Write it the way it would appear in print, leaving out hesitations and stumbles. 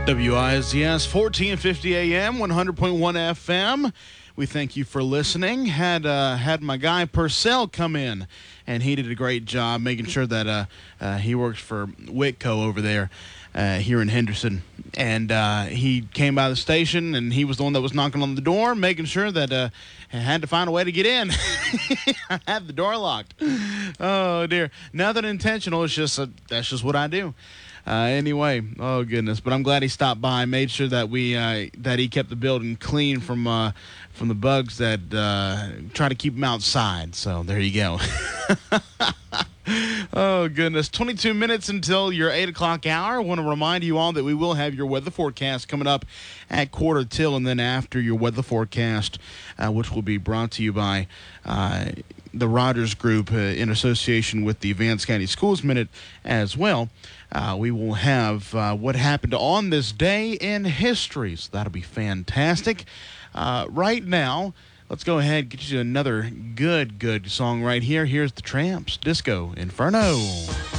WISDS 1450 AM, 100.1 FM. We thank you for listening. Had my guy Purcell come in, and he did a great job making sure that he works for Whitco over there here in Henderson. And he came by the station, and he was the one that was knocking on the door, making sure that I had to find a way to get in. I had the door locked. Oh, dear. Nothing intentional. It's just that's just what I do. Anyway, oh goodness! But I'm glad he stopped by. Made sure that that he kept the building clean from the bugs that try to keep them outside. So there you go. Oh goodness! 22 minutes until your 8 o'clock hour. I want to remind you all that we will have your weather forecast coming up at quarter till, and then after your weather forecast, which will be brought to you by the Rogers Group in association with the Vance County Schools Minute as well. We will have what happened on this day in history, so that'll be fantastic. Right now, let's go ahead and get you another good song right here. Here's the Tramps, Disco Inferno.